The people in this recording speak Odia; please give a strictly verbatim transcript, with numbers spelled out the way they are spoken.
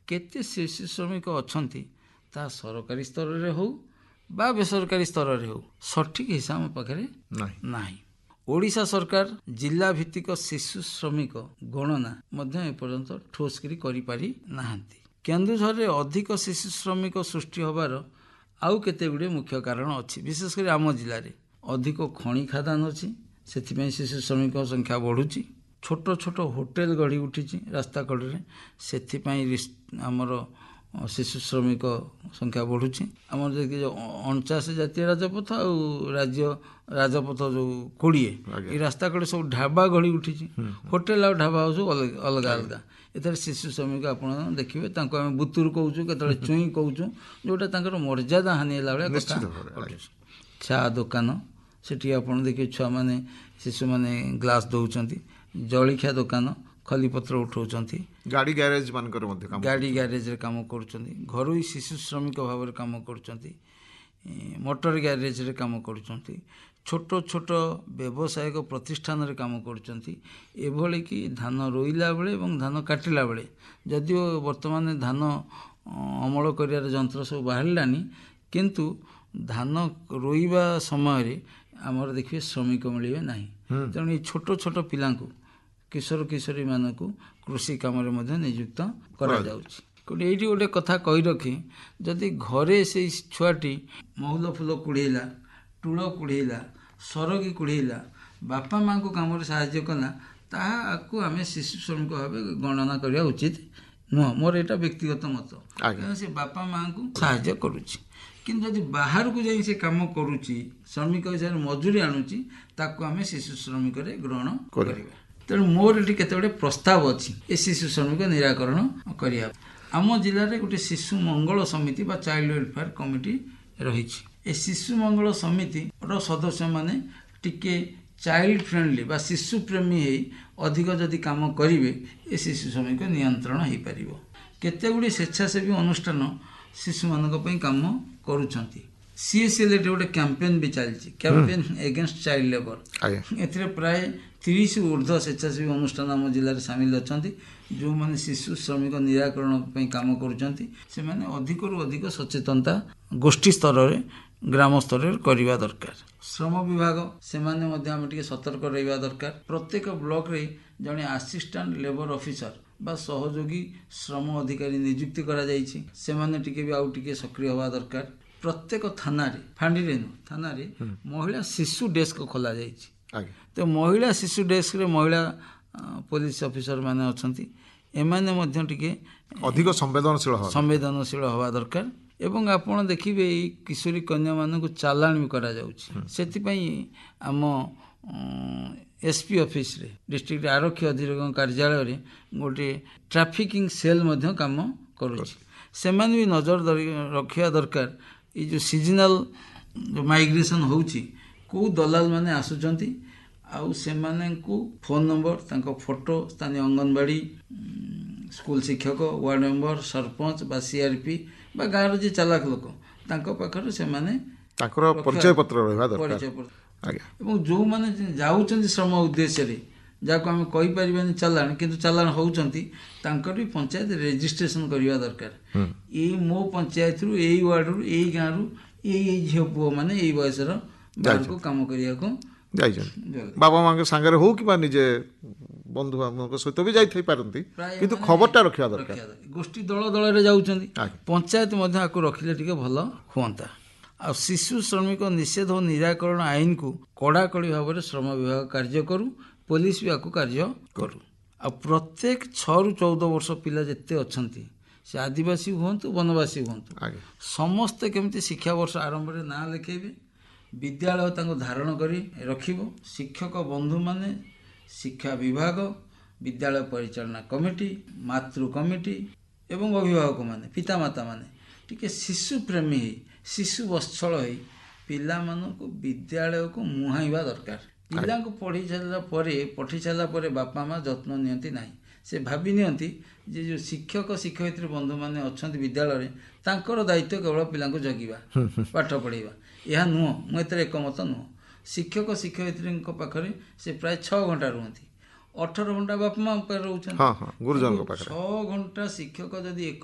କେତେ ଶିଶୁ ଶ୍ରମିକ ଅଛନ୍ତି ତାହା ସରକାରୀ ସ୍ତରରେ ହେଉ ବା ବେସରକାରୀ ସ୍ତରରେ ହେଉ ସଠିକ୍ ହିସାବ ମୋ ପାଖରେ ନାହିଁ। ଓଡ଼ିଶା ସରକାର ଜିଲ୍ଲା ଭିତ୍ତିକ ଶିଶୁ ଶ୍ରମିକ ଗଣନା ମଧ୍ୟ ଏପର୍ଯ୍ୟନ୍ତ ଠୋସ୍ କରି କରିପାରି ନାହାନ୍ତି। କେନ୍ଦୁଝରରେ ଅଧିକ ଶିଶୁ ଶ୍ରମିକ ସୃଷ୍ଟି ହେବାର ଆଉ କେତେ ଗୁଡ଼ିଏ ମୁଖ୍ୟ କାରଣ ଅଛି। ବିଶେଷ କରି ଆମ ଜିଲ୍ଲାରେ ଅଧିକ ଖଣି ଖାଦାନ ଅଛି, ସେଥିପାଇଁ ଶିଶୁ ଶ୍ରମିକ ସଂଖ୍ୟା ବଢ଼ୁଛି। ଛୋଟ ଛୋଟ ହୋଟେଲ ଗଢ଼ି ଉଠିଛି ରାସ୍ତା କଡ଼ରେ, ସେଥିପାଇଁ ଆମର ଶିଶୁ ଶ୍ରମିକ ସଂଖ୍ୟା ବଢ଼ୁଛି। ଆମର ଯଦି ଅଣଚାଶ ଜାତୀୟ ରାଜପଥ ଆଉ ରାଜ୍ୟ ରାଜପଥ ଯେଉଁ କୋଡ଼ିଏ, ଏ ରାସ୍ତା କଡ଼େ ସବୁ ଢାବା ଗଢ଼ି ଉଠିଛି। ହୋଟେଲ ଆଉ ଢାବା ସବୁ ଅଲଗା ଅଲଗା। ଏଥିରେ ଶିଶୁ ଶ୍ରମିକ ଆପଣ ଦେଖିବେ, ତାଙ୍କୁ ଆମେ ବୁତୁରୁ କହୁଛୁ, କେତେବେଳେ ଚୁଇଁ କହୁଛୁ, ଯେଉଁଟା ତାଙ୍କର ମର୍ଯ୍ୟାଦା ହାନି ହେଲା ଭଳିଆ କଥା ଘଟୁଛି। ଚା ଦୋକାନ, ସେଠି ଆପଣ ଦେଖିବେ ଛୁଆମାନେ ଶିଶୁମାନେ ଗ୍ଲାସ୍ ଦେଉଛନ୍ତି। ଜଳଖିଆ ଦୋକାନ ଖଲିପତ୍ର ଉଠାଉଛନ୍ତି। ଗାଡ଼ି ଗ୍ୟାରେଜ ମାନଙ୍କର ମଧ୍ୟ ଗାଡ଼ି ଗ୍ୟାରେଜରେ କାମ କରୁଛନ୍ତି। ଘରୋଇ ଶିଶୁ ଶ୍ରମିକ ଭାବରେ କାମ କରୁଛନ୍ତି। ମୋଟର ଗ୍ୟାରେଜରେ କାମ କରୁଛନ୍ତି। ଛୋଟ ଛୋଟ ବ୍ୟବସାୟିକ ପ୍ରତିଷ୍ଠାନରେ କାମ କରୁଛନ୍ତି। ଏଭଳି କି ଧାନ ରୋଇଲା ବେଳେ ଏବଂ ଧାନ କାଟିଲା ବେଳେ, ଯଦିଓ ବର୍ତ୍ତମାନ ଧାନ ଅମଳ କରିବାର ଯନ୍ତ୍ର ସବୁ ବାହାରିଲାନି, କିନ୍ତୁ ଧାନ ରୋଇବା ସମୟରେ ଆମର ଦେଖିବେ ଶ୍ରମିକ ମିଳିବେ ନାହିଁ। ତେଣୁ ଏଇ ଛୋଟ ଛୋଟ ପିଲାଙ୍କୁ, କିଶୋର କିଶୋରୀମାନଙ୍କୁ କୃଷି କାମରେ ମଧ୍ୟ ନିଯୁକ୍ତ କରାଯାଉଛି। ଏଇଠି ଗୋଟେ କଥା କହି ରଖି, ଯଦି ଘରେ ସେଇ ଛୁଆଟି ମହୁଲ ଫୁଲ କୁଢ଼େଇଲା, ଟୁଳ କୁଢ଼େଇଲା, ସରଗୀ କୁଢ଼େଇଲା, ବାପା ମାଆଙ୍କୁ କାମରେ ସାହାଯ୍ୟ କଲା, ତାହାକୁ ଆମେ ଶିଶୁ ଶ୍ରମିକ ଭାବେ ଗଣନା କରିବା ଉଚିତ ନୁହଁ। ମୋର ଏଇଟା ବ୍ୟକ୍ତିଗତ ମତ। କାରଣ ସେ ବାପା ମାଆଙ୍କୁ ସାହାଯ୍ୟ କରୁଛି। କିନ୍ତୁ ଯଦି ବାହାରକୁ ଯାଇ ସେ କାମ କରୁଛି, ଶ୍ରମିକ ହିସାବରେ ମଜୁରୀ ଆଣୁଛି, ତାକୁ ଆମେ ଶିଶୁ ଶ୍ରମିକରେ ଗ୍ରହଣ କରିବା। ତେଣୁ ମୋର ଏଠି କେତେ ଗୁଡ଼ିଏ ପ୍ରସ୍ତାବ ଅଛି ଏ ଶିଶୁ ଶ୍ରମିକ ନିରାକରଣ କରିବା। ଆମ ଜିଲ୍ଲାରେ ଗୋଟେ ଶିଶୁ ମଙ୍ଗଳ ସମିତି ବା ଚାଇଲ୍ଡ ୱେଲଫେୟାର କମିଟି ରହିଛି। ଏ ଶିଶୁ ମଙ୍ଗଳ ସମିତିର ସଦସ୍ୟମାନେ ଟିକେ ଚାଇଲ୍ଡ ଫ୍ରେଣ୍ଡଲି ବା ଶିଶୁ ପ୍ରେମୀ ହେଇ ଅଧିକ ଯଦି କାମ କରିବେ, ଏ ଶିଶୁ ଶ୍ରମିକ ନିୟନ୍ତ୍ରଣ ହୋଇପାରିବ। କେତେ ଗୁଡ଼ିଏ ସ୍ୱେଚ୍ଛାସେବୀ ଅନୁଷ୍ଠାନ ଶିଶୁମାନଙ୍କ ପାଇଁ କାମ କରୁଛନ୍ତି। ସି ଏସ୍ ଏଲ୍ ଗୋଟେ କ୍ୟାମ୍ପେନ୍ ବି ଚାଲିଛି, କ୍ୟାମ୍ପେନ୍ ଏଗେନ୍ଷ୍ଟ ଚାଇଲ୍ଡ ଲେବର। ଏଥିରେ ପ୍ରାୟ ତିରିଶ ଉର୍ଦ୍ଧ୍ୱ ସ୍ୱେଚ୍ଛାସେବୀ ଅନୁଷ୍ଠାନ ଆମ ଜିଲ୍ଲାରେ ସାମିଲ ଅଛନ୍ତି, ଯେଉଁମାନେ ଶିଶୁ ଶ୍ରମିକ ନିରାକରଣ ପାଇଁ କାମ କରୁଛନ୍ତି। ସେମାନେ ଅଧିକରୁ ଅଧିକ ସଚେତନତା ଗୋଷ୍ଠୀ ସ୍ତରରେ, ଗ୍ରାମ ସ୍ତରରେ କରିବା ଦରକାର। ଶ୍ରମ ବିଭାଗ, ସେମାନେ ମଧ୍ୟ ଆମେ ଟିକେ ସତର୍କ ରହିବା ଦରକାର। ପ୍ରତ୍ୟେକ ବ୍ଲକରେ ଜଣେ ଆସିଷ୍ଟାଣ୍ଟ ଲେବର ଅଫିସର ବା ସହଯୋଗୀ ଶ୍ରମ ଅଧିକାରୀ ନିଯୁକ୍ତି କରାଯାଇଛି, ସେମାନେ ଟିକେ ବି ଆଉ ଟିକେ ସକ୍ରିୟ ହେବା ଦରକାର। ପ୍ରତ୍ୟେକ ଥାନାରେ, ଫାଣ୍ଡିରେ ନୁହଁ, ଥାନାରେ ମହିଳା ଶିଶୁ ଡେସ୍କ ଖୋଲାଯାଇଛି। ତ ମହିଳା ଶିଶୁ ଡେସ୍କରେ ମହିଳା ପୋଲିସ ଅଫିସର ମାନେ ଅଛନ୍ତି, ଏମାନେ ମଧ୍ୟ ଟିକେ ଅଧିକ ସମ୍ବେଦନଶୀଳ ସମ୍ବେଦନଶୀଳ ହେବା ଦରକାର। ଏବଂ ଆପଣ ଦେଖିବେ ଏଇ କିଶୋରୀ କନ୍ୟାମାନଙ୍କୁ ଚାଲାଣ ବି କରାଯାଉଛି। ସେଥିପାଇଁ ଆମ ଏସ୍ ପି ଅଫିସରେ, ଡିଷ୍ଟ୍ରିକ୍ଟ ଆରକ୍ଷୀ ଅଧିକାରୀଙ୍କ କାର୍ଯ୍ୟାଳୟରେ ଗୋଟେ ଟ୍ରାଫିକିଂ ସେଲ୍ ମଧ୍ୟ କାମ କରୁଛି। ସେମାନେ ବି ନଜର ରଖିବା ଦରକାର, ଏଇ ଯେଉଁ ସିଜନାଲ ମାଇଗ୍ରେସନ୍ ହେଉଛି, କେଉଁ ଦଲାଲ ମାନେ ଆସୁଛନ୍ତି, ଆଉ ସେମାନଙ୍କୁ ଫୋନ୍ ନମ୍ବର, ତାଙ୍କ ଫଟୋ, ସ୍ଥାନୀୟ ଅଙ୍ଗନବାଡ଼ି, ସ୍କୁଲ ଶିକ୍ଷକ, ୱାର୍ଡ଼ ମେମ୍ବର, ସରପଞ୍ଚ ବା ସି ଆର୍ ପି ବା ଗାଁର ଯିଏ ଚାଲାକ ଲୋକ, ତାଙ୍କ ପାଖରେ ସେମାନେ ତାଙ୍କର ପରିଚୟ ପତ୍ର ରହିବା ଦରକାର। ଏବଂ ଯେଉଁମାନେ ଯାଉଛନ୍ତି ଶ୍ରମ ଉଦ୍ଦେଶ୍ୟରେ, ଯାହାକୁ ଆମେ କହିପାରିବାନି ଚାଲାଣ, କିନ୍ତୁ ଚାଲାଣ ହେଉଛନ୍ତି, ତାଙ୍କର ବି ପଞ୍ଚାୟତ ରେଜିଷ୍ଟ୍ରେସନ କରିବା ଦରକାର। ଏଇ ମୋ ପଞ୍ଚାୟତରୁ, ଏଇ ୱାର୍ଡ଼ରୁ, ଏଇ ଗାଁରୁ ଏଇ ଏଇ ଝିଅ ପୁଅ ମାନେ ଏଇ ବୟସର ବାହାରକୁ କାମ କରିବାକୁ ଯାଇଛନ୍ତି। ବାପା ମାଙ୍କ ସାଙ୍ଗରେ ହଉ କିମ୍ବା ନିଜେ ବନ୍ଧୁବାନ୍ଧବଙ୍କ ସହିତ ବି ଯାଇଥାଇ ପାରନ୍ତି, କିନ୍ତୁ ଖବରଟା ରଖିବା ଦରକାର। ଗୋଷ୍ଠୀ ଦଳ ଦଳରେ ଯାଉଛନ୍ତି, ପଞ୍ଚାୟତ ମଧ୍ୟ ଆକୁ ରଖିଲେ ଟିକେ ଭଲ ହୁଅନ୍ତା। ଆଉ ଶିଶୁ ଶ୍ରମିକ ନିଷେଧ ଓ ନିରାକରଣ ଆଇନକୁ କଡ଼ାକଡ଼ି ଭାବରେ ଶ୍ରମ ବିଭାଗ କାର୍ଯ୍ୟ କରୁ, ପୋଲିସ ବି ଆକୁ କାର୍ଯ୍ୟ କରୁ। ଆଉ ପ୍ରତ୍ୟେକ ଛଅରୁ ଚଉଦ ବର୍ଷ ପିଲା ଯେତେ ଅଛନ୍ତି, ସେ ଆଦିବାସୀ ହୁଅନ୍ତୁ ବନବାସୀ ହୁଅନ୍ତୁ, ସମସ୍ତେ କେମିତି ଶିକ୍ଷାବର୍ଷ ଆରମ୍ଭରେ ନାଁ ଲେଖେଇବେ, ବିଦ୍ୟାଳୟ ତାଙ୍କୁ ଧାରଣ କରି ରଖିବ। ଶିକ୍ଷକ ବନ୍ଧୁମାନେ, ଶିକ୍ଷା ବିଭାଗ, ବିଦ୍ୟାଳୟ ପରିଚାଳନା କମିଟି, ମାତୃ କମିଟି ଏବଂ ଅଭିଭାବକମାନେ, ପିତାମାତାମାନେ ଟିକେ ଶିଶୁ ପ୍ରେମୀ ହେଇ, ଶିଶୁ ବତ୍ସଳ ହେଇ ପିଲାମାନଙ୍କୁ ବିଦ୍ୟାଳୟକୁ ମୁହାଁଇବା ଦରକାର। ପିଲାଙ୍କୁ ପଢ଼େଇ ସାରିଲା ପରେ, ପଠେଇ ସାରିଲା ପରେ ବାପା ମା ଯତ୍ନ ନିଅନ୍ତି ନାହିଁ। ସେ ଭାବି ନିଅନ୍ତି ଯେ ଯେଉଁ ଶିକ୍ଷକ ଶିକ୍ଷୟିତ୍ରୀ ବନ୍ଧୁମାନେ ଅଛନ୍ତି ବିଦ୍ୟାଳୟରେ, ତାଙ୍କର ଦାୟିତ୍ୱ କେବଳ ପିଲାଙ୍କୁ ଜଗିବା, ପାଠ ପଢ଼େଇବା। ଏହା ନୁହଁ, ମୁଁ ଏଥିରେ ଏକମତ ନୁହଁ। ଶିକ୍ଷକ ଶିକ୍ଷୟିତ୍ରୀଙ୍କ ପାଖରେ ସେ ପ୍ରାୟ ଛଅ ଘଣ୍ଟା ରୁହନ୍ତି, ଅଠର ଘଣ୍ଟା ବାପା ମା ପାଖରେ ରହୁଛନ୍ତି। ଛଅ ଘଣ୍ଟା ଶିକ୍ଷକ ଯଦି